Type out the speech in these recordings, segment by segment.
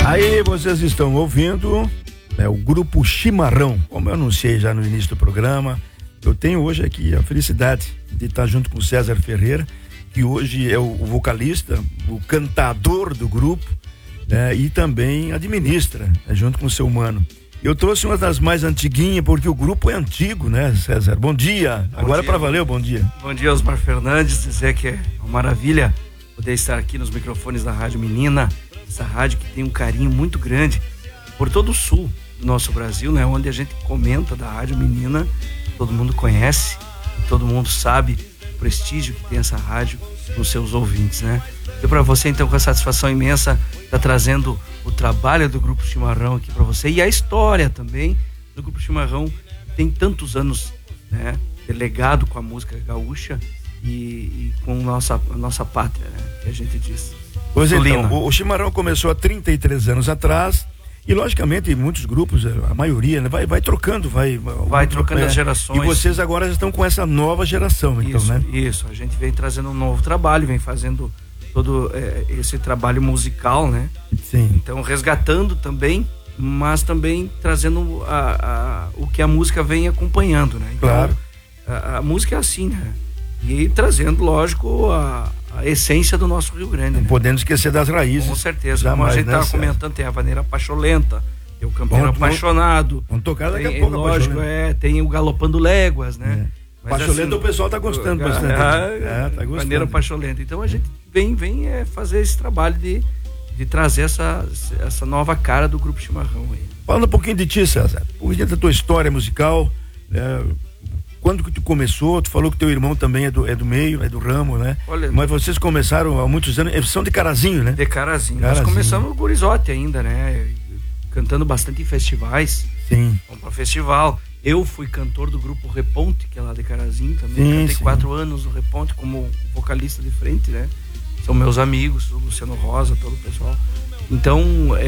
Aí vocês estão ouvindo o grupo Chimarrão. Como eu anunciei já no início do programa, eu tenho hoje aqui a felicidade de estar junto com o César Ferreira, que hoje é o vocalista, o cantador do grupo, e também administra, junto com o seu mano. Eu trouxe uma das mais antiguinhas, porque o grupo é antigo, né, César? Bom dia. Agora é pra valer, bom dia. Bom dia, Osmar Fernandes. Dizer que é uma maravilha poder estar aqui nos microfones da Rádio Menina, essa rádio que tem um carinho muito grande por todo o sul do nosso Brasil, né? Onde a gente comenta da Rádio Menina, todo mundo conhece, todo mundo sabe o prestígio que tem essa rádio nos seus ouvintes, né? E para você, então, com a satisfação imensa, tá trazendo o trabalho do Grupo Chimarrão aqui para você e a história também do Grupo Chimarrão, que tem tantos anos, né? Legado com a música gaúcha e com a nossa pátria, né? Que a gente diz. Pois então, o Chimarrão começou há 33 anos atrás e, logicamente, muitos grupos, a maioria, né, vai trocando, vai trocando as gerações. E vocês agora estão com essa nova geração, então, né? Isso, a gente vem trazendo um novo trabalho, vem fazendo todo esse trabalho musical, né? Sim. Então, resgatando também, mas também trazendo o que a música vem acompanhando, né? Então, claro. A música é assim, né? E trazendo, lógico, a essência do nosso Rio Grande, não né? podendo esquecer das raízes. Com certeza. Jamais, como a gente estava comentando, tem a Vaneira Pacholenta, tem o Campeiro Apaixonado. Vamos tocar daqui a pouco. Lógico, tem o Galopando Léguas, né? Pacholenta, assim, o pessoal tá gostando bastante. Tá gostando. Vaneira Pacholenta. Então a gente vem fazer esse trabalho de trazer essa nova cara do Grupo Chimarrão aí. Falando um pouquinho de ti, César, um pouquinho da tua história musical, quando que tu começou? Tu falou que teu irmão também é do meio, é do ramo, né? Olha, mas vocês começaram há muitos anos, eles são de Carazinho, né? De Carazinho. Nós começamos no Gurizote ainda, né? Cantando bastante em festivais. Sim. Vamos pra festival. Eu fui cantor do grupo Reponte, que é lá de Carazinho também. Cantei 4 anos no Reponte como vocalista de frente, né? São meus amigos, o Luciano Rosa, todo o pessoal. Então,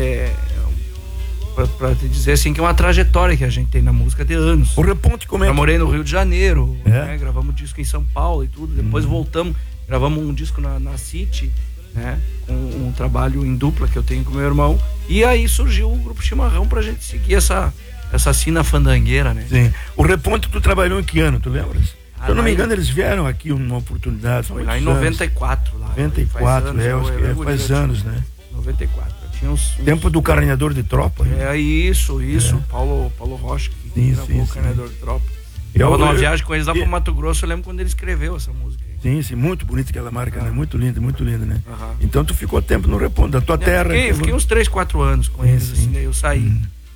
pra te dizer assim, que é uma trajetória que a gente tem na música de anos. O Reponte como é? Eu morei no Rio de Janeiro, né? Gravamos disco em São Paulo e tudo. Depois voltamos, gravamos um disco na City, né? Com um trabalho em dupla que eu tenho com meu irmão. E aí surgiu o Grupo Chimarrão pra gente seguir essa sina fandangueira, né? Sim. O Reponte tu trabalhou em que ano, tu lembras? Se eu não me engano, eles vieram aqui uma oportunidade. Foi lá em 94. Lá, 94, faz anos, né? 94. Tempo do Carneador de Tropa. Né? Isso. Paulo Rocha, que gravou o Carneador de Tropa. Eu numa viagem com eles lá pro Mato Grosso, eu lembro quando ele escreveu essa música. Sim, muito bonita aquela marca, né? Muito linda, né? Então tu ficou tempo no Reponte, da tua terra. Fiquei uns 3, 4 anos com eles, assim, daí eu saí.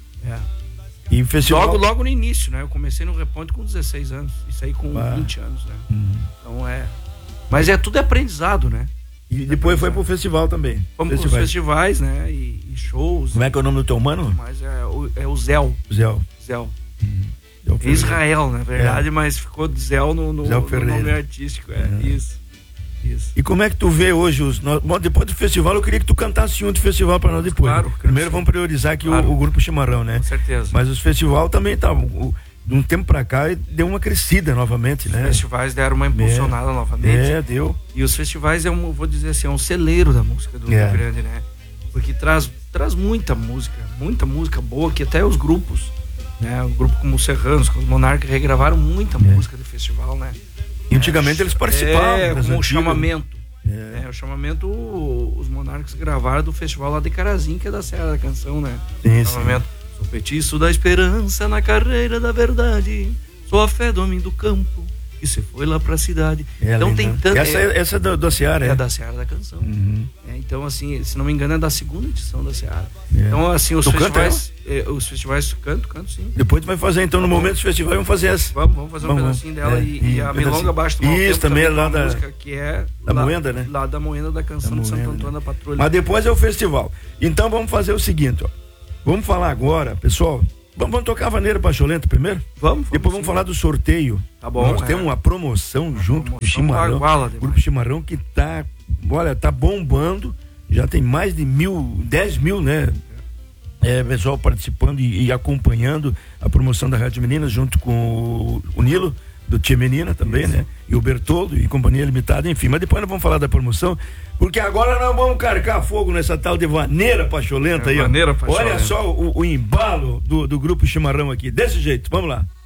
E festival... Logo no início, né? Eu comecei no Reponte com 16 anos e saí com 20 anos, né? Então mas tudo é aprendizado, né? E depois foi pro festival também. Fomos pros festivais, né? E shows. Como é que é o nome do teu mano? Mas é o Zéu. Zéu. Israel, na verdade, mas ficou Zéu no nome artístico. Isso. E como é que tu vê hoje Bom, depois do festival, eu queria que tu cantasse um de festival pra nós depois. Claro. Primeiro vamos priorizar aqui o Grupo Chimarrão, né? Com certeza. Mas os festivais também de um tempo pra cá deu uma crescida novamente, né? Os festivais deram uma impulsionada novamente. Deu. E os festivais vou dizer assim, é um celeiro da música do Rio Grande, né? Porque traz muita música boa, que até os grupos, né? O grupo como os Serranos, com os Monarcas, regravaram muita música do festival, né? E antigamente eles participavam. Como o chamamento. O chamamento, os Monarcas gravaram do festival lá de Carazinho, que é da Serra da Canção, né? Sim. Sou petiço da esperança na carreira da verdade. Sou a fé do homem do campo que se foi lá pra cidade. Então tem tanto. Essa é da Seara, é da Seara da Canção. Então, assim, se não me engano, é da 2ª edição da Seara. Então, assim, os festivais canto sim. Depois tu vai fazer, então, no momento dos festivais, vamos fazer essa. Vamos fazer um pedacinho dela e a Milonga Abaixo do Mau Tempo. Isso, também é lá da música que é da Moenda, né? Lá da Moenda da Canção de Santo Antônio da Patrulha. Mas depois é o festival. Então vamos fazer o seguinte, ó. Vamos falar agora, pessoal. Vamos tocar a Vaneira Pacholenta primeiro? Vamos. Depois vamos falar do sorteio. Tá bom. Nós temos uma promoção junto com o Chimarrão. Grupo Chimarrão que tá bombando. Já tem mais de 10 mil, né? Pessoal participando e acompanhando a promoção da Rádio Menina junto com o Nilo, do Tia Menina também, isso, né? E o Bertoldo e Companhia Limitada, enfim. Mas depois nós vamos falar da promoção, porque agora nós vamos carregar fogo nessa tal de vaneira pacholenta aí, ó. Vaneira pacholenta. Olha só o embalo do Grupo Chimarrão aqui, desse jeito, vamos lá.